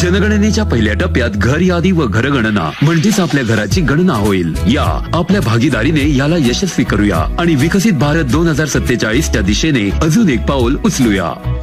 जनगणनेच्या पहिल्या टप्प्यात घर यादी व घरगणना म्हणजेच आपल्या घराची गणना होईल. या आपल्या भागीदारीने याला यशस्वी करूया आणि विकसित भारत 2047 च्या दिशेने अजून एक पाऊल उचलूया.